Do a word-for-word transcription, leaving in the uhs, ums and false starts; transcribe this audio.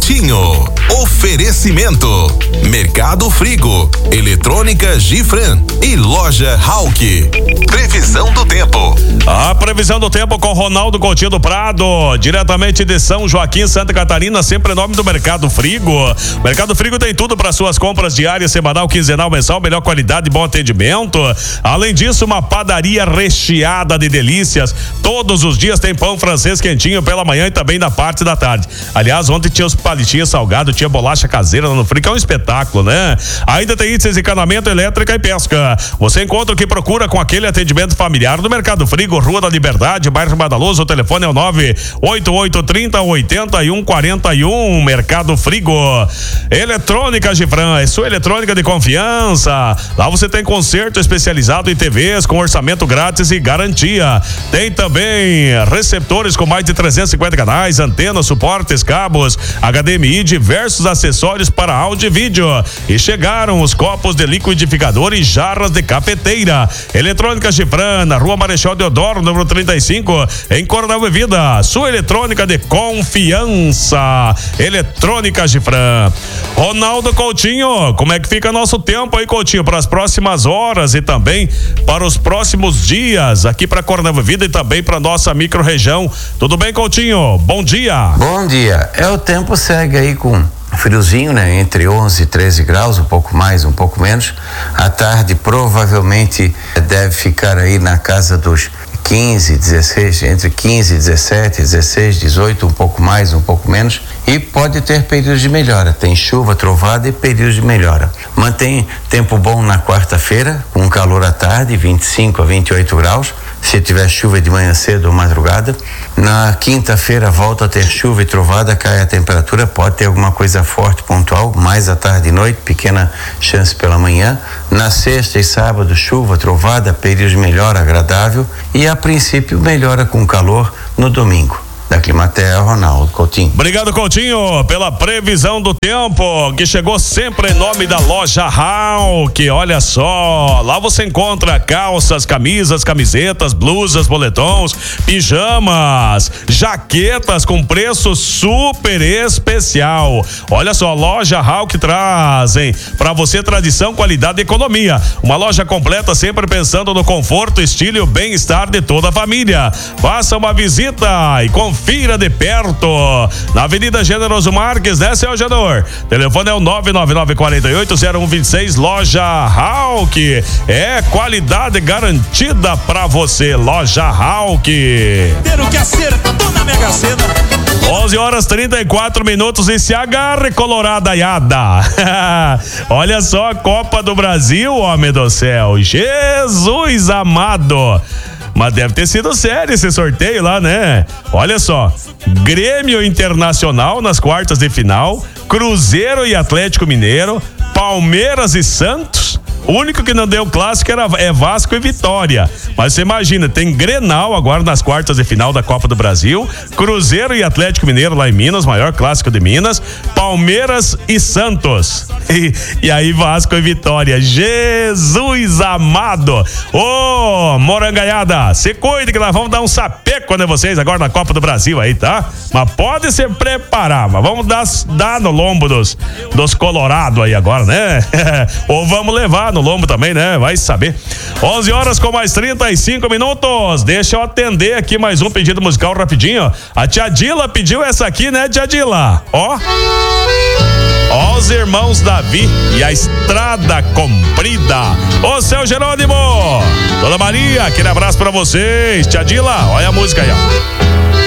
Coutinho. Oferecimento: Mercado Frigo, Eletrônica Gifran e Loja Hauck. Previsão do tempo. A previsão do tempo com Ronaldo Coutinho do Prado, diretamente de São Joaquim, Santa Catarina, sempre em nome do Mercado Frigo. Mercado Frigo tem tudo para suas compras diárias, semanal, quinzenal, mensal, melhor qualidade e bom atendimento. Além disso, uma padaria recheada de delícias. Todos os dias tem pão francês quentinho pela manhã e também na parte da tarde. Aliás, ontem tinha os palitinhos salgados, tinha bolacha caseira no Frigo, é um espetáculo, né? Ainda tem itens de encanamento, elétrica e pesca. Você encontra o que procura com aquele atendimento familiar do Mercado Frigo, Rua da Liberdade, bairro Badaloso. O telefone é o nove oito oito, trinta, oitenta e um, quarenta e um. Mercado Frigo. Eletrônica Gifran, é sua eletrônica de confiança. Lá você tem conserto especializado em T Vs com orçamento grátis e garantia. Tem também receptores com mais de trezentos e cinquenta canais, antenas, suportes, cabos, H D M I, diversos acessórios para áudio e vídeo. E chegaram os copos de liquidificador e jarras de cafeteira. Eletrônica Gifran, na Rua Marechal Deodoro, número trinta e cinco, em Coronel Bebida. Sua eletrônica de confiança. Eletrônica Gifran. Ronaldo Coutinho, como é que fica nosso tempo aí, Coutinho, para as próximas horas e também para os próximos dias aqui para Coronel Bebida e também para nossa micro-região? Tudo bem, Coutinho? Bom dia. Bom dia. É, o tempo segue aí com friozinho, né? Entre onze e treze graus, um pouco mais, um pouco menos. À tarde provavelmente deve ficar aí na casa dos quinze, dezesseis, entre quinze, dezessete, dezesseis, dezoito, um pouco mais, um pouco menos, e pode ter períodos de melhora. Tem chuva, trovada e períodos de melhora. Mantém tempo bom na quarta-feira, com calor à tarde, vinte e cinco a vinte e oito graus. Se tiver chuva de manhã cedo ou madrugada. Na quinta-feira volta a ter chuva e trovada, cai a temperatura, pode ter alguma coisa forte, pontual, mais à tarde e noite, pequena chance pela manhã. Na sexta e sábado, chuva, trovada, período de melhora agradável e a princípio melhora com calor no domingo. Da Climatea, Ronaldo Coutinho. Obrigado, Coutinho, pela previsão do tempo, que chegou sempre em nome da Loja Hauck. Olha só, lá você encontra calças, camisas, camisetas, blusas, boletons, pijamas, jaquetas com preço super especial. Olha só, Loja Hauck trazem para você tradição, qualidade e economia. Uma loja completa, sempre pensando no conforto, estilo e o bem-estar de toda a família. Faça uma visita e confira Confira de perto, na Avenida Generoso Marques, né, seu Janor? Telefone é o nove nove nove, quatro oito, zero um dois seis. Loja Hauck, é qualidade garantida pra você. Loja Hauck. Ter o que acertou na Mega Sena. onze horas trinta e quatro minutos e se agarre, coloradaiada. Olha só a Copa do Brasil, homem do céu. Jesus amado. Mas deve ter sido sério esse sorteio lá, né? Olha só, Grêmio Internacional nas quartas de final, Cruzeiro e Atlético Mineiro, Palmeiras e Santos. O único que não deu clássico era, é Vasco e Vitória. Mas você imagina, tem Grenal agora nas quartas de final da Copa do Brasil, Cruzeiro e Atlético Mineiro lá em Minas, maior clássico de Minas, Palmeiras e Santos. E, e aí Vasco e Vitória. Jesus amado! Ô, morangaiada, se cuide que nós vamos dar um sapeco de vocês agora na Copa do Brasil aí, tá? Mas pode se preparar, mas vamos dar, dar no lombo dos, dos colorados aí agora, né? Ou vamos levar no lombo também, né? Vai saber. onze horas com mais trinta e cinco minutos. Deixa eu atender aqui mais um pedido musical rapidinho. A tia Dila pediu essa aqui, né, tia Dila? Ó. Ó os irmãos Davi e a Estrada Comprida. Ô, seu Jerônimo, Dona Maria, aquele abraço pra vocês. Tia Dila, olha a música aí, ó.